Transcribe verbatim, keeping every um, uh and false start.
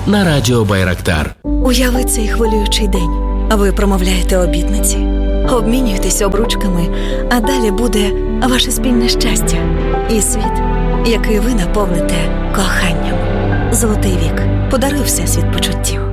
на радіо Байрактар. Уяви цей хвилюючий день. А ви промовляєте обітниці, обмінюєтесь обручками, а далі буде ваше спільне щастя і світ, який ви наповните коханням. Золотий вік. Подаруй Всесвіт почуттів.